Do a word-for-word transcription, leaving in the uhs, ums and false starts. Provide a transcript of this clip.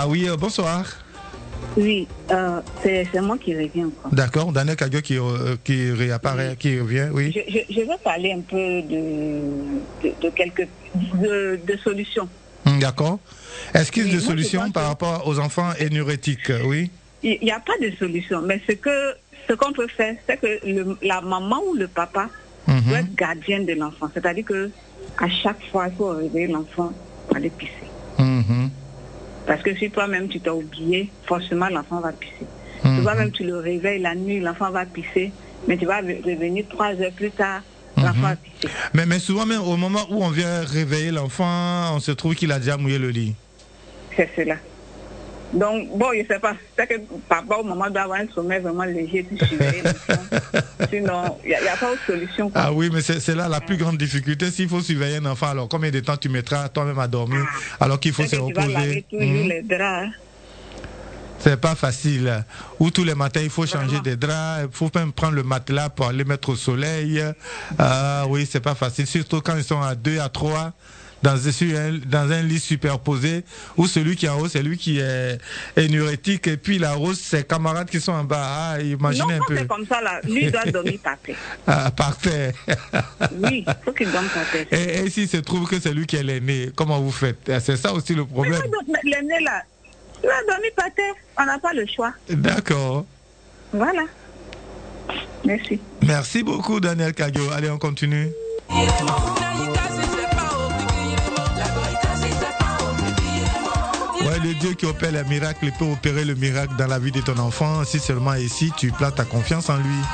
Ah oui, euh, bonsoir. Oui, euh, c'est, c'est moi qui reviens encore. D'accord, Daniel Kagio qui, euh, qui réapparaît, oui. qui revient, oui. Je, je, je vais parler un peu de, de, de quelques de, de solutions. D'accord. Esquisse Oui, de solutions par rapport aux enfants énurétiques, oui. Il n'y a pas de solution, mais ce que ce qu'on peut faire, c'est que le, la maman ou le papa mm-hmm. doit être gardien de l'enfant. C'est-à-dire que à chaque fois, il faut réveiller l'enfant pour aller pisser. Mm-hmm. Parce que si toi-même tu t'as oublié, forcément l'enfant va pisser. Mm-hmm. Toi-même tu le réveilles la nuit, l'enfant va pisser, mais tu vas revenir trois heures plus tard, mm-hmm. l'enfant va pisser. Mais, mais souvent même au moment où on vient réveiller l'enfant, on se trouve qu'il a déjà mouillé le lit. C'est cela. Donc, bon, je ne sais pas. C'est que papa ou maman doit avoir un sommeil vraiment léger pour surveiller l'enfant. Sinon, il n'y a, a pas autre solution. Quoi. Ah oui, mais c'est, c'est là la plus grande difficulté. S'il faut surveiller un enfant, alors combien de temps tu mettras toi-même à dormir alors qu'il faut c'est se que reposer? Tu vas laver toujours mmh. les draps. C'est pas facile. Ou tous les matins, il faut changer vraiment. Des draps. Il faut même prendre le matelas pour aller mettre au soleil. Ah oui, c'est pas facile. Surtout quand ils sont à deux, à trois. Dans un, dans un lit superposé, où celui qui est en haut, c'est lui qui est énurétique, et puis la rose, ses camarades qui sont en bas. Ah, imaginez non, un peu. C'est comme ça, là. Lui doit dormir par terre. Ah, par terre. Oui, il faut qu'il dorme par terre. Et, et s'il se trouve que c'est lui qui est l'aîné, comment vous faites? C'est ça aussi le problème. Mais l'aîné, là, il va dormir par terre. On n'a pas le choix. D'accord. Voilà. Merci. Merci beaucoup, Daniel Kagio. Allez, on continue. Ouais, le Dieu qui opère les miracles peut opérer le miracle dans la vie de ton enfant si seulement ici tu places ta confiance en lui.